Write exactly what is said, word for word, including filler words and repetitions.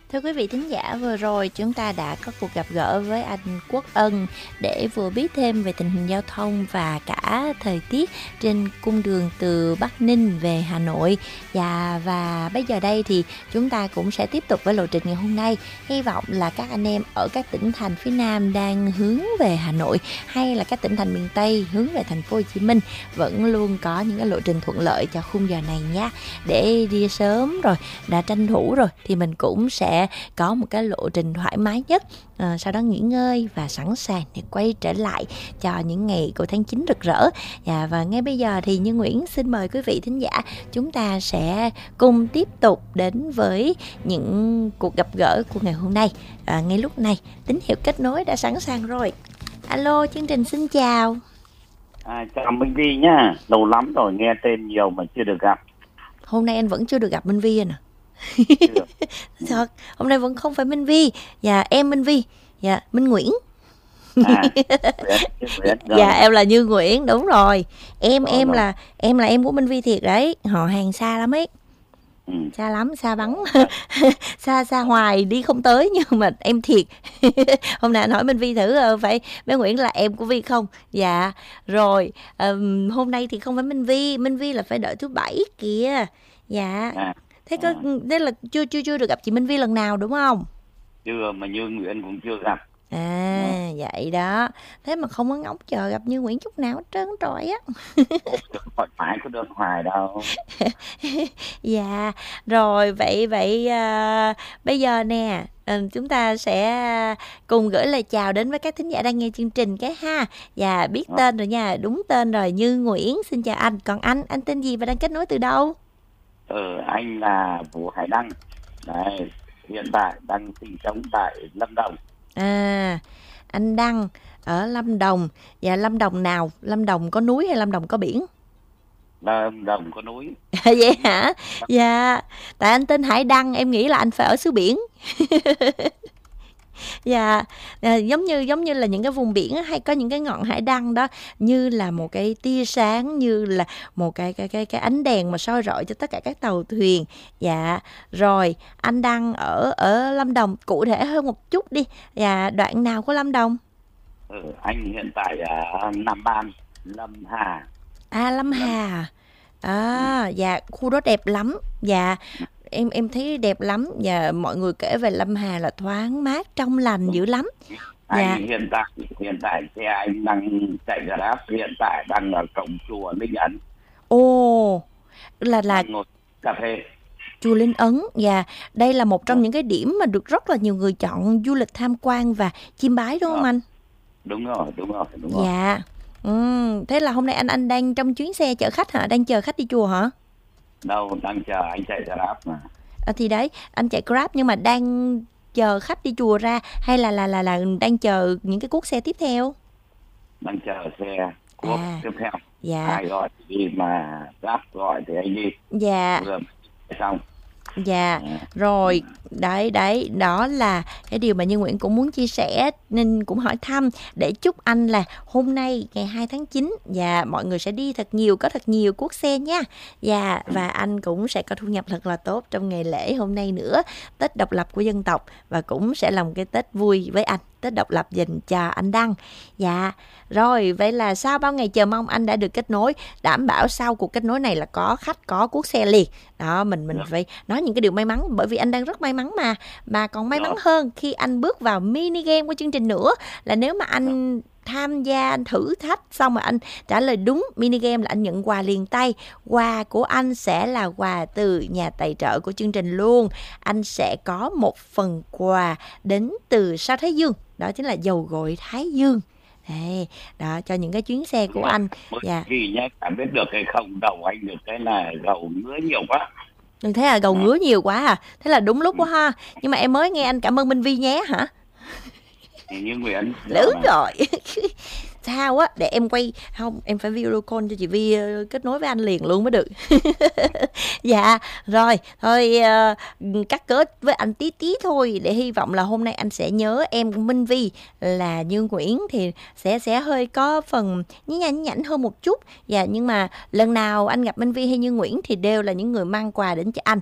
Thưa quý vị thính giả, vừa rồi chúng ta đã có cuộc gặp gỡ với anh Quốc Ân để vừa biết thêm về tình hình giao thông và cả thời tiết trên cung đường từ Bắc Ninh về Hà Nội. Và, và bây giờ đây thì chúng ta cũng sẽ tiếp tục với lộ trình ngày hôm nay. Hy vọng là các anh em ở các tỉnh thành phía Nam đang hướng về Hà Nội hay là các tỉnh thành miền Tây hướng về thành phố Hồ Chí Minh vẫn luôn có những cái lộ trình thuận lợi cho khung giờ này nha. Để đi sớm rồi, đã tranh thủ rồi thì mình cũng sẽ có một cái lộ trình thoải mái nhất, à, sau đó nghỉ ngơi và sẵn sàng để quay trở lại cho những ngày của tháng chín rực rỡ. À, và ngay bây giờ thì Như Nguyễn xin mời quý vị thính giả chúng ta sẽ cùng tiếp tục đến với những cuộc gặp gỡ của ngày hôm nay. À, ngay lúc này tín hiệu kết nối đã sẵn sàng rồi. Alo, chương trình xin chào. À, chào Minh Vi nhá, lâu lắm rồi nghe tên nhiều mà chưa được gặp. Hôm nay anh vẫn chưa được gặp Minh Vi anh à? Thật, hôm nay vẫn không phải Minh Vi. Dạ, em Minh Vi. Dạ, Minh Nguyễn. À, Nguyễn, dạ, em là Như Nguyễn, đúng rồi. Em, Đó, em đó. là em là em của Minh Vi thiệt đấy. Họ hàng xa lắm ấy. Ừ. Xa lắm, xa vắng. xa xa hoài đi không tới nhưng mà em thiệt. Hôm nay anh hỏi Minh Vi thử phải bé Nguyễn là em của Vi không? Dạ. Rồi, um, hôm nay thì không phải Minh Vi, Minh Vi là phải đợi thứ bảy kìa. Dạ. À, Thế có thế là chưa chưa chưa được gặp chị Minh Vi lần nào đúng không? chưa, mà Như Nguyễn cũng chưa gặp. À, vậy đó. Thế mà không có ngóng chờ gặp Như Nguyễn chút nào hết trơn rồi á. Không phải có được hoài đâu. Dạ, rồi vậy vậy à, bây giờ nè, à, chúng ta sẽ cùng gửi lời chào đến với các thính giả đang nghe chương trình cái ha. Dạ, biết Đó. tên rồi nha, đúng tên rồi, Như Nguyễn. Xin chào anh. Còn anh, anh tên gì và đang kết nối từ đâu? Ừ, anh là Vũ Hải Đăng. Đấy, hiện tại đang sinh sống tại Lâm Đồng. À, anh Đăng ở Lâm Đồng. Dạ, Lâm Đồng nào? Lâm Đồng có núi hay Lâm Đồng có biển? Lâm Đồng có núi. Vậy hả? Dạ, tại anh tên Hải Đăng, em nghĩ là anh phải ở xứ biển. Dạ, à, giống như giống như là những cái vùng biển á, hay có những cái ngọn hải đăng đó, như là một cái tia sáng, như là một cái cái cái cái ánh đèn mà soi rọi cho tất cả các tàu thuyền. Dạ, rồi anh Đăng ở ở Lâm Đồng, cụ thể hơn một chút đi. Dạ, đoạn nào của Lâm Đồng? Ừ, anh hiện tại ở Nam Ban, Lâm Hà. À, Lâm Hà. À, dạ, khu đó đẹp lắm. Dạ, em em thấy đẹp lắm. Và mọi người kể về Lâm Hà là thoáng mát, trong lành dữ lắm. Anh Dạ. hiện tại hiện tại xe anh đang chạy Grab, hiện tại đang ở cổng chùa Linh Ấn. Ồ, là là Đang ngồi cà phê. chùa Linh Ấn. Dạ, đây là một trong những cái điểm mà được rất là nhiều người chọn du lịch tham quan và chiêm bái đúng không anh? Đúng rồi, đúng rồi, đúng rồi. Dạ. Ừ, thế là hôm nay anh anh đang trong chuyến xe chở khách hả? Đang chờ khách đi chùa hả? Đâu, đang chờ anh chạy Grab mà. À, thì đấy, anh chạy Grab nhưng mà đang chờ khách đi chùa ra hay là là là là đang chờ những cái cuốc xe tiếp theo? Đang chờ xe cuốc À, tiếp theo. dạ. Ai gọi thì đi mà Grab gọi thì anh đi. Dạ. Vừa xong. Dạ, À, rồi, đấy, đấy, đó là cái điều mà Như Nguyễn cũng muốn chia sẻ nên cũng hỏi thăm để chúc anh là hôm nay ngày hai tháng chín và mọi người sẽ đi thật nhiều, có thật nhiều cuốc xe nha. Dạ, và anh cũng sẽ có thu nhập thật là tốt trong ngày lễ hôm nay nữa, Tết độc lập của dân tộc, và cũng sẽ là một cái Tết vui với anh, Tết độc lập dành cho anh Đăng. Dạ, rồi, vậy là sau bao ngày chờ mong anh đã được kết nối, đảm bảo sau cuộc kết nối này là có khách, có cuốc xe liền. Đó, mình mình Được. phải nói những cái điều may mắn, bởi vì anh đang rất may mắn mà. Mà còn may Được. mắn hơn khi anh bước vào mini game của chương trình nữa, là nếu mà anh tham gia, anh thử thách xong mà anh trả lời đúng mini game là anh nhận quà liền tay. Quà của anh sẽ là quà từ nhà tài trợ của chương trình luôn. Anh sẽ có một phần quà đến từ sao Thái Dương, đó chính là dầu gội Thái Dương. Đây, đó, cho những cái chuyến xe của anh. Dạ. Vì nhé, cảm biết được hay không, đầu anh được cái là gầu ngứa nhiều quá. Đừng thấy là gầu ngứa nhiều quá à. Thế là đúng lúc quá ha. Nhưng mà em mới nghe anh cảm ơn Minh Vi nhé hả? Như Nguyễn. Đúng rồi. Sao á, để em quay, không, em phải video call cho chị Vi uh, kết nối với anh liền luôn mới được. Dạ, rồi, thôi uh, cắt kết với anh tí tí thôi, để hy vọng là hôm nay anh sẽ nhớ em của Minh Vi là Như Nguyễn thì sẽ sẽ hơi có phần nhí nhảnh nhảnh hơn một chút. Dạ, nhưng mà lần nào anh gặp Minh Vi hay Như Nguyễn thì đều là những người mang quà đến cho anh.